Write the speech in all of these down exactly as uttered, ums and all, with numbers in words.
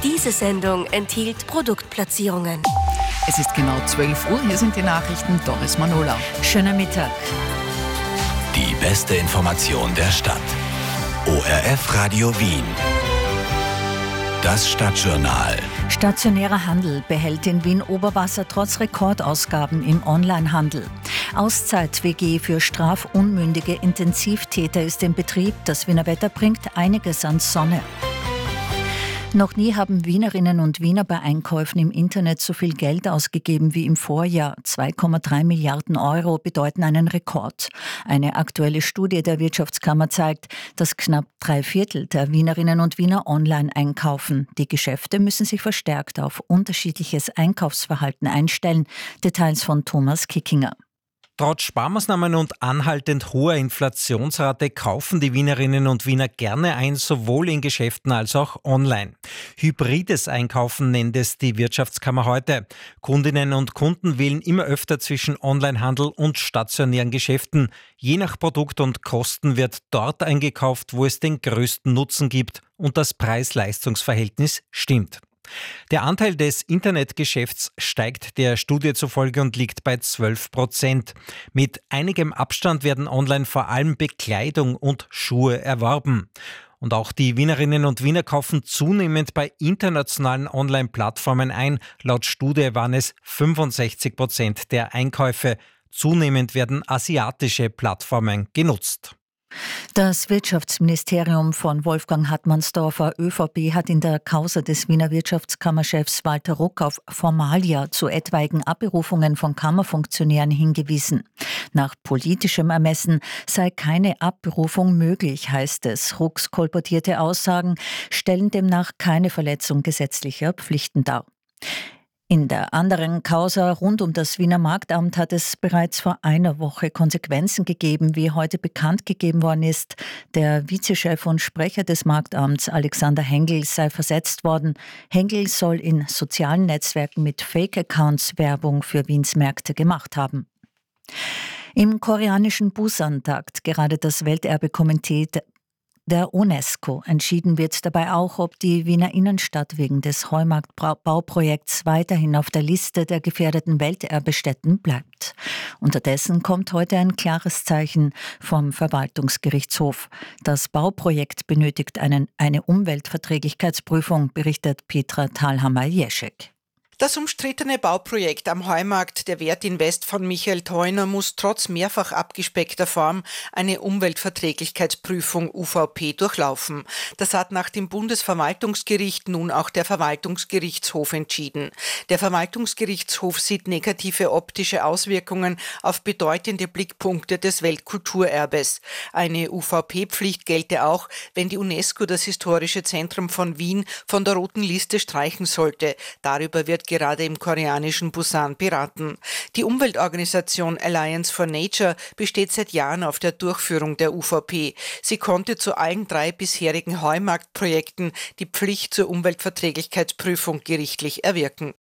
Diese Sendung enthielt Produktplatzierungen. Es ist genau zwölf Uhr, hier sind die Nachrichten, Doris Manola. Schönen Mittag. Die beste Information der Stadt. O R F Radio Wien. Das Stadtjournal. Stationärer Handel behält in Wien Oberwasser trotz Rekordausgaben im Onlinehandel. Auszeit-W G für strafunmündige Intensivtäter ist in Betrieb. Das Wiener Wetter bringt einiges an Sonne. Noch nie haben Wienerinnen und Wiener bei Einkäufen im Internet so viel Geld ausgegeben wie im Vorjahr. zwei Komma drei Milliarden Euro bedeuten einen Rekord. Eine aktuelle Studie der Wirtschaftskammer zeigt, dass knapp drei Viertel der Wienerinnen und Wiener online einkaufen. Die Geschäfte müssen sich verstärkt auf unterschiedliches Einkaufsverhalten einstellen. Details von Thomas Kickinger. Trotz Sparmaßnahmen und anhaltend hoher Inflationsrate kaufen die Wienerinnen und Wiener gerne ein, sowohl in Geschäften als auch online. Hybrides Einkaufen nennt es die Wirtschaftskammer heute. Kundinnen und Kunden wählen immer öfter zwischen Onlinehandel und stationären Geschäften. Je nach Produkt und Kosten wird dort eingekauft, wo es den größten Nutzen gibt und das Preis-Leistungs-Verhältnis stimmt. Der Anteil des Internetgeschäfts steigt der Studie zufolge und liegt bei zwölf Prozent. Mit einigem Abstand werden online vor allem Bekleidung und Schuhe erworben. Und auch die Wienerinnen und Wiener kaufen zunehmend bei internationalen Online-Plattformen ein. Laut Studie waren es fünfundsechzig Prozent der Einkäufe. Zunehmend werden asiatische Plattformen genutzt. Das Wirtschaftsministerium von Wolfgang Hartmannsdorfer ÖVP hat in der Causa des Wiener Wirtschaftskammerchefs Walter Ruck auf Formalia zu etwaigen Abberufungen von Kammerfunktionären hingewiesen. Nach politischem Ermessen sei keine Abberufung möglich, heißt es. Rucks kolportierte Aussagen stellen demnach keine Verletzung gesetzlicher Pflichten dar. In der anderen Causa rund um das Wiener Marktamt hat es bereits vor einer Woche Konsequenzen gegeben, wie heute bekannt gegeben worden ist. Der Vizechef und Sprecher des Marktamts Alexander Hengel sei versetzt worden. Hengel soll in sozialen Netzwerken mit Fake-Accounts Werbung für Wiens Märkte gemacht haben. Im koreanischen Busan tagt gerade das Welterbekomitee der UNESCO. Entschieden wird dabei auch, ob die Wiener Innenstadt wegen des Heumarkt-Bauprojekts weiterhin auf der Liste der gefährdeten Welterbestätten bleibt. Unterdessen kommt heute ein klares Zeichen vom Verwaltungsgerichtshof. Das Bauprojekt benötigt einen, eine Umweltverträglichkeitsprüfung, berichtet Petra Thalhammer-Jeschek. Das umstrittene Bauprojekt am Heumarkt der Wertinvest von Michael Theuner muss trotz mehrfach abgespeckter Form eine Umweltverträglichkeitsprüfung U V P durchlaufen. Das hat nach dem Bundesverwaltungsgericht nun auch der Verwaltungsgerichtshof entschieden. Der Verwaltungsgerichtshof sieht negative optische Auswirkungen auf bedeutende Blickpunkte des Weltkulturerbes. Eine U V P-Pflicht gelte auch, wenn die UNESCO das historische Zentrum von Wien von der roten Liste streichen sollte. Darüber wird gerade im koreanischen Busan beraten. Die Umweltorganisation Alliance for Nature besteht seit Jahren auf der Durchführung der U V P. Sie konnte zu allen drei bisherigen Heumarktprojekten die Pflicht zur Umweltverträglichkeitsprüfung gerichtlich erwirken.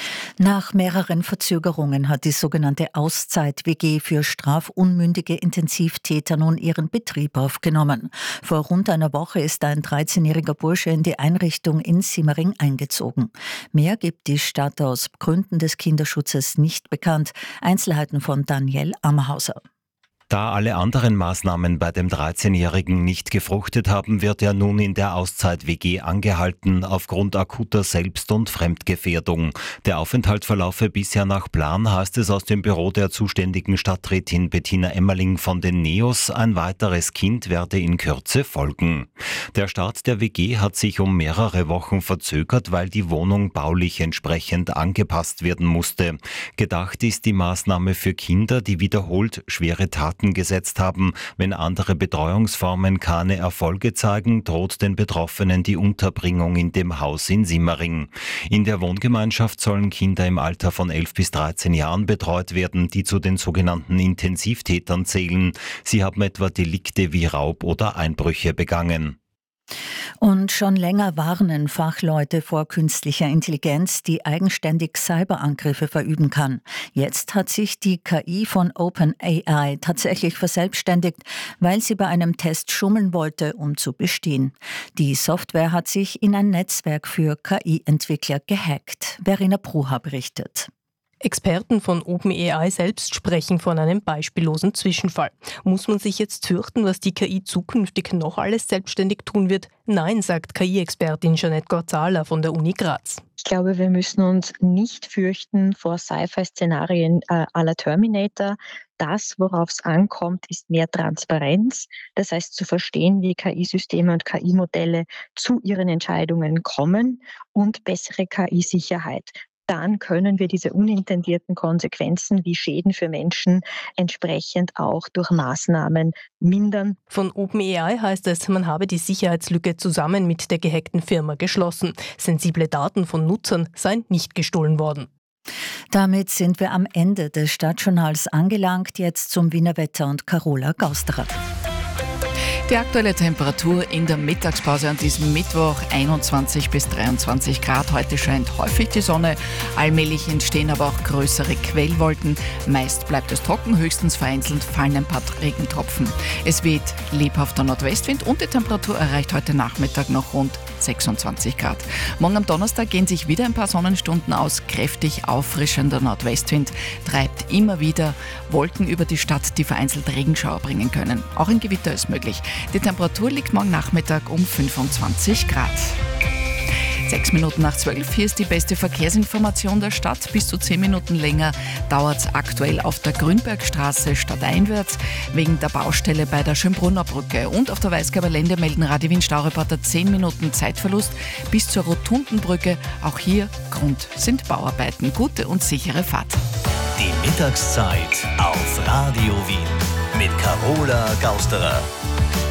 Nach mehreren Verzögerungen hat die sogenannte Auszeit-W G für strafunmündige Intensivtäter nun ihren Betrieb aufgenommen. Vor rund einer Woche ist ein dreizehnjähriger Bursche in die Einrichtung in Simmering eingezogen. Mehr gibt die Stadt aus Gründen des Kinderschutzes nicht bekannt. Einzelheiten von Daniel Ammerhauser. Da alle anderen Maßnahmen bei dem dreizehnjährigen nicht gefruchtet haben, wird er nun in der Auszeit-W G angehalten aufgrund akuter Selbst- und Fremdgefährdung. Der Aufenthalt verlaufe bisher nach Plan, heißt es aus dem Büro der zuständigen Stadträtin Bettina Emmerling von den Neos. Ein weiteres Kind werde in Kürze folgen. Der Start der W G hat sich um mehrere Wochen verzögert, weil die Wohnung baulich entsprechend angepasst werden musste. Gedacht ist die Maßnahme für Kinder, die wiederholt schwere Taten gesetzt haben. Wenn andere Betreuungsformen keine Erfolge zeigen, droht den Betroffenen die Unterbringung in dem Haus in Simmering. In der Wohngemeinschaft sollen Kinder im Alter von elf bis dreizehn Jahren betreut werden, die zu den sogenannten Intensivtätern zählen. Sie haben etwa Delikte wie Raub oder Einbrüche begangen. Und schon länger warnen Fachleute vor künstlicher Intelligenz, die eigenständig Cyberangriffe verüben kann. Jetzt hat sich die K I von OpenAI tatsächlich verselbstständigt, weil sie bei einem Test schummeln wollte, um zu bestehen. Die Software hat sich in ein Netzwerk für K I-Entwickler gehackt. Verena Bruha berichtet. Experten von OpenAI selbst sprechen von einem beispiellosen Zwischenfall. Muss man sich jetzt fürchten, was die K I zukünftig noch alles selbstständig tun wird? Nein, sagt K I-Expertin Jeanette Gorzala von der Uni Graz. Ich glaube, wir müssen uns nicht fürchten vor Sci-Fi-Szenarien äh, à la Terminator. Das, worauf es ankommt, ist mehr Transparenz. Das heißt, zu verstehen, wie K I-Systeme und K I-Modelle zu ihren Entscheidungen kommen und bessere K I-Sicherheit. Dann können wir diese unintendierten Konsequenzen wie Schäden für Menschen entsprechend auch durch Maßnahmen mindern. Von OpenAI heißt es, man habe die Sicherheitslücke zusammen mit der gehackten Firma geschlossen. Sensible Daten von Nutzern seien nicht gestohlen worden. Damit sind wir am Ende des Stadtjournals angelangt. Jetzt zum Wiener Wetter und Carola Gausterer. Die aktuelle Temperatur in der Mittagspause an diesem Mittwoch einundzwanzig bis dreiundzwanzig Grad. Heute scheint häufig die Sonne. Allmählich entstehen aber auch größere Quellwolken. Meist bleibt es trocken, höchstens vereinzelt fallen ein paar Regentropfen. Es weht lebhafter Nordwestwind und die Temperatur erreicht heute Nachmittag noch rund sechsundzwanzig Grad. Morgen am Donnerstag gehen sich wieder ein paar Sonnenstunden aus. Kräftig auffrischender Nordwestwind treibt immer wieder Wolken über die Stadt, die vereinzelt Regenschauer bringen können. Auch ein Gewitter ist möglich. Die Temperatur liegt morgen Nachmittag um fünfundzwanzig Grad. Sechs Minuten nach zwölf, hier ist die beste Verkehrsinformation der Stadt. Bis zu zehn Minuten länger dauert es aktuell auf der Grünbergstraße stadteinwärts wegen der Baustelle bei der Schönbrunner Brücke. Und auf der Weißgerber Lände melden Radio Wien Staureporter zehn Minuten Zeitverlust bis zur Rotundenbrücke. Auch hier Grund sind Bauarbeiten. Gute und sichere Fahrt. Die Mittagszeit auf Radio Wien mit Carola Gausterer.